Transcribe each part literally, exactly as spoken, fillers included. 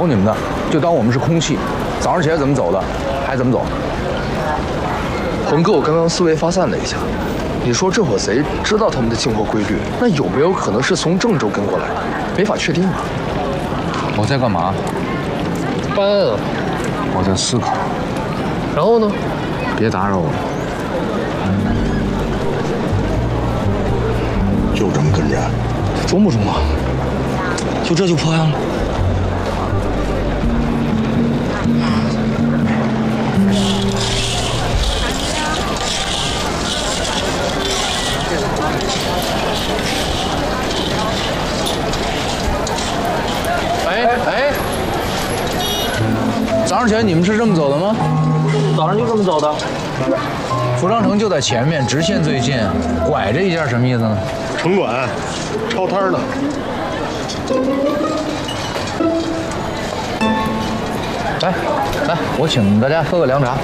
求你们的，就当我们是空气，早上起来怎么走的，还怎么走。 鹏哥，我刚刚思维发散了一下，你说这伙贼知道他们的进货规律，那有没有可能是从郑州跟过来的？没法确定啊。 我在干嘛？ 办案啊。 我在思考。 然后呢？ 别打扰我。 就这么跟着， 中不中啊？就这就破案了？ 哎哎，早上起来你们是这么走的吗？ 早上就这么走的。 服装城就在前面，直线最近，拐着一下什么意思呢？ 城管抄摊呢。 来来，我请大家喝个凉茶。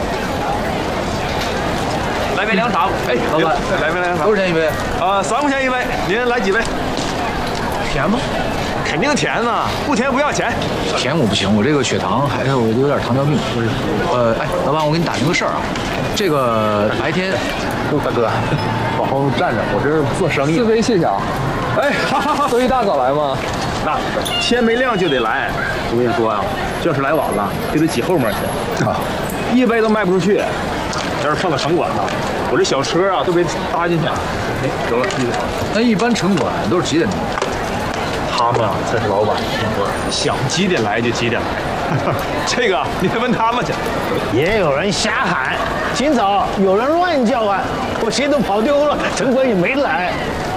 来杯凉茶，哎，老板，来杯凉茶， 多少钱一杯？ 啊，三块钱一杯，您来几杯？ 甜吗？ 肯定甜呐，不甜不要钱。 甜我不行，我这个血糖还有有点糖尿病。不是，呃，哎，老板，我给你打听个事儿啊，这个白天，大哥，好好站着，我这是做生意。 四杯谢谢啊。 哎，哈哈哈， 都一大早来吗？ 那天没亮就得来。我跟你说啊，这要是来晚了，就得挤后面去啊，一杯都卖不出去。要是碰到城管呢，我这小车啊都被搭进去。哎，得了，一杯。 那一般城管都是几点钟？ 他们啊才是老板，想几点来就几点来。这个你得问他们去。 也有人瞎喊，今早有人乱叫啊，我鞋都跑丢了，城管也没来。